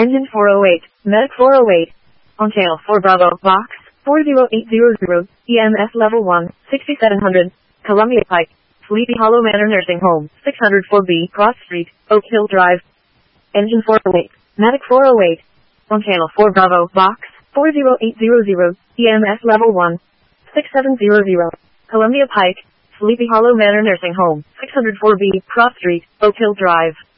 Engine 408, Medic 408. On channel 4 Bravo, Box 40800, EMS Level 1, 6700, Columbia Pike, Sleepy Hollow Manor Nursing Home, 604B, Cross Street, Oak Hill Drive. Engine 408, Medic 408. On channel 4 Bravo, Box 40800, EMS Level 1, 6700, Columbia Pike, Sleepy Hollow Manor Nursing Home, 604B, Cross Street, Oak Hill Drive.